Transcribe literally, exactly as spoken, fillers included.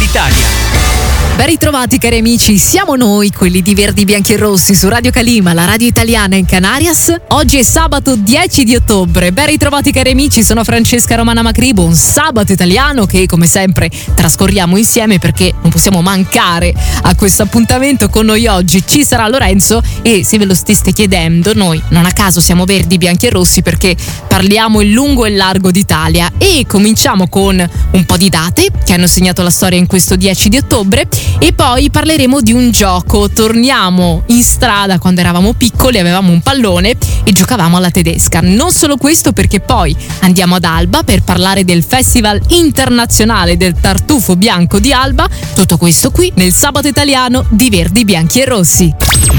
Italia. Ben ritrovati cari amici, siamo noi, quelli di Verdi, Bianchi e Rossi su Radio Calima, la radio italiana in Canarias. Oggi è sabato dieci di ottobre. Ben ritrovati cari amici, sono Francesca Romana Macri. Buon sabato italiano che come sempre trascorriamo insieme perché non possiamo mancare a questo appuntamento. Con noi oggi ci sarà Lorenzo e se ve lo steste chiedendo, noi non a caso siamo Verdi, Bianchi e Rossi perché parliamo in lungo e largo d'Italia e cominciamo con un po' di date che hanno segnato la storia in questo dieci di ottobre. E poi parleremo di un gioco. Torniamo in strada quando eravamo piccoli, avevamo un pallone e giocavamo alla tedesca. Non solo questo, perché poi andiamo ad Alba per parlare del Festival Internazionale del Tartufo Bianco di Alba. Tutto questo qui nel Sabato Italiano di Verdi, Bianchi e Rossi.